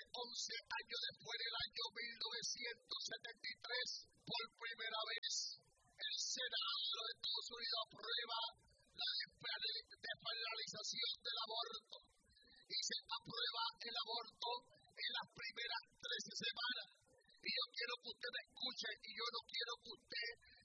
11 años después, del año 1973, por primera vez, el Senado de los Estados Unidos aprueba la despenalización del aborto y se aprueba el aborto en las primeras 13 semanas. Y yo quiero que usted me escuche y yo no quiero que usted